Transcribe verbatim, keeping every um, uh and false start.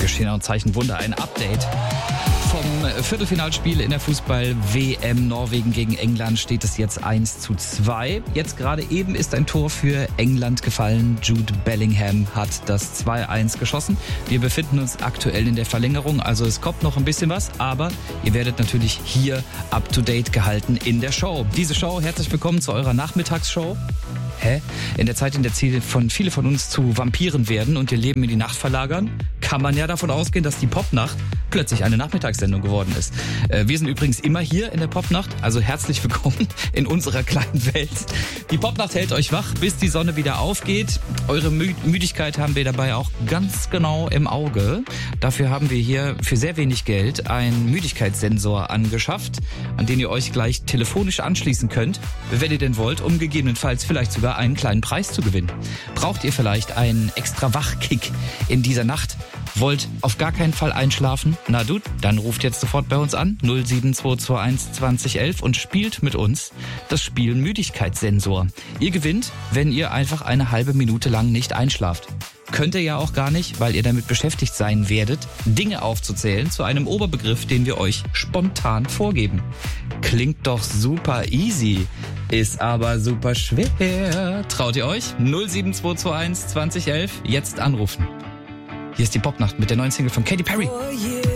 geschehen und Zeichen Wunder. Ein Update vom Viertelfinalspiel in der Fußball-W M Norwegen gegen England steht es jetzt eins zu zwei. Jetzt gerade eben ist ein Tor für England gefallen. Jude Bellingham hat das zwei eins geschossen. Wir befinden uns aktuell in der Verlängerung, also es kommt noch ein bisschen was, aber ihr werdet natürlich hier up to date gehalten in der Show. Diese Show, herzlich willkommen zu eurer Nachmittagsshow. Hä? In der Zeit, in der Ziele von viele von uns zu Vampiren werden und ihr Leben in die Nacht verlagern, kann man ja davon ausgehen, dass die Popnacht plötzlich eine Nachmittagssendung geworden ist. Äh, wir sind übrigens immer hier in der Popnacht, also herzlich willkommen in unserer kleinen Welt. Die Popnacht hält euch wach, bis die Sonne wieder aufgeht. Eure Mü- Müdigkeit haben wir dabei auch ganz genau im Auge. Dafür haben wir hier für sehr wenig Geld einen Müdigkeitssensor angeschafft, an den ihr euch gleich telefonisch anschließen könnt, wenn ihr denn wollt, um gegebenenfalls vielleicht sogar einen kleinen Preis zu gewinnen. Braucht ihr vielleicht einen extra Wachkick in dieser Nacht? Wollt auf gar keinen Fall einschlafen? Na du, dann ruft jetzt sofort bei uns an null sieben zwei zwei eins zwanzig elf und spielt mit uns das Spiel Müdigkeitssensor. Ihr gewinnt, wenn ihr einfach eine halbe Minute lang nicht einschlaft. Könnt ihr ja auch gar nicht, weil ihr damit beschäftigt sein werdet, Dinge aufzuzählen zu einem Oberbegriff, den wir euch spontan vorgeben. Klingt doch super easy, ist aber super schwer. Traut ihr euch? null sieben zwei zwei eins zwanzig elf, jetzt anrufen. Hier ist die Popnacht mit der neuen Single von Katy Perry.